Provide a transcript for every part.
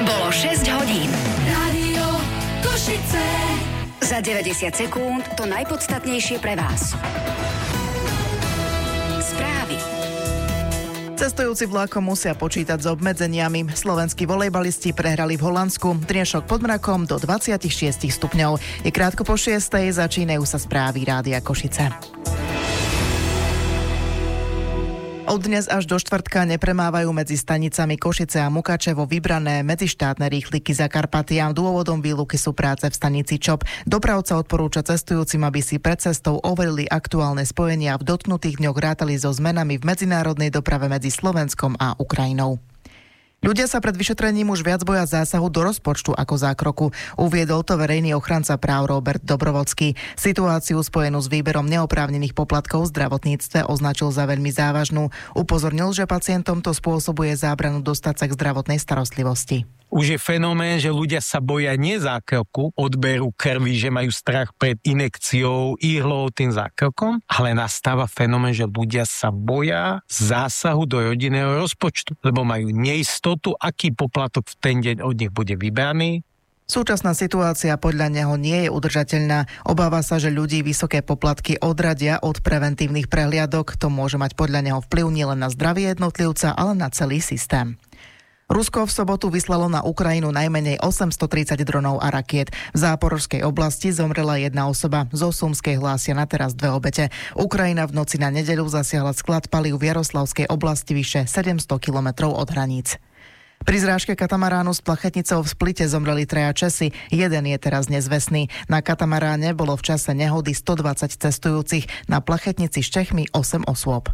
Bolo 6 hodín. Rádio Košice. Za 90 sekúnd to najpodstatnejšie pre vás. Správy. Cestujúci vlakom musia počítať s obmedzeniami. Slovenskí volejbalisti prehrali v Holandsku. Triešok pod mrakom do 26 stupňov. Je krátko po 6, začínajú sa správy Rádia Košice. Od dnes až do štvrtka nepremávajú medzi stanicami Košice a Mukačevo vybrané medzištátne rýchliky Zakarpatia. Dôvodom výluky sú práce v stanici Čop. Dopravca odporúča cestujúcim, aby si pred cestou overili aktuálne spojenia a v dotknutých dňoch rátali so zmenami v medzinárodnej doprave medzi Slovenskom a Ukrajinou. Ľudia sa pred vyšetrením už viac boja zásahu do rozpočtu ako zákroku. Uviedol to verejný ochranca práv Robert Dobrovodský. Situáciu spojenú s výberom neoprávnených poplatkov v zdravotníctve označil za veľmi závažnú. Upozornil, že pacientom to spôsobuje zábranu dostať sa k zdravotnej starostlivosti. Už je fenomén, že ľudia sa boja nie zákroku, odberu krvi, že majú strach pred inekciou, ihlou, tým zákrokom, ale nastáva fenomén, že ľudia sa boja zásahu do rodinného rozpočtu, lebo majú neistotu, aký poplatok v ten deň od nich bude vybraný. Súčasná situácia podľa neho nie je udržateľná. Obáva sa, že ľudí vysoké poplatky odradia od preventívnych prehliadok. To môže mať podľa neho vplyv nielen na zdravie jednotlivca, ale na celý systém. Rusko v sobotu vyslalo na Ukrajinu najmenej 830 dronov a rakiet. V Záporožskej oblasti zomrela jedna osoba, zo Sumskej hlásia na teraz 2 obete. Ukrajina v noci na nedeľu zasiahla sklad palív v Jaroslavskej oblasti vyše 700 kilometrov od hraníc. Pri zrážke katamaránu s plachetnicou v Splite zomreli 3 Česi, jeden je teraz nezvestný. Na katamaráne bolo v čase nehody 120 cestujúcich, na plachetnici s Čechmi 8 osôb.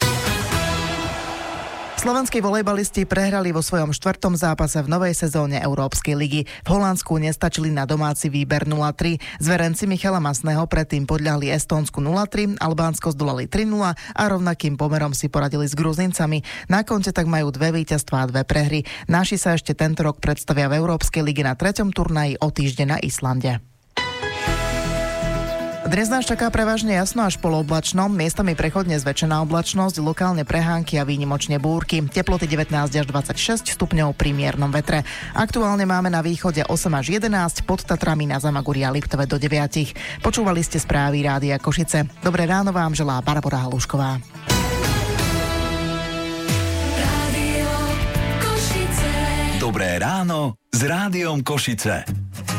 Slovenskí volejbalisti prehrali vo svojom 4. zápase v novej sezóne Európskej ligy. V Holandsku nestačili na domáci výber 0-3. Zverenci Michala Masného predtým podľahli Estónsku 0-3, Albánsko zdolali 3-0 a rovnakým pomerom si poradili s Gruzincami. Na konte tak majú 2 víťazstvá a 2 prehry. Naši sa ešte tento rok predstavia v Európskej lige na 3. turnaji o týždeň na Islande. Dnes nás čaká prevažne jasno až polooblačno, miestami prechodne zväčšená oblačnosť, lokálne prehánky a výnimočne búrky. Teploty 19 až 26 stupňov pri miernom vetre. Aktuálne máme na východe 8 až 11, pod Tatrami na Zamaguri a Liptove do 9. Počúvali ste správy Rádia Košice. Dobré ráno vám želá Barbora Halušková. Rádio Košice. Dobré ráno s Rádiom Košice.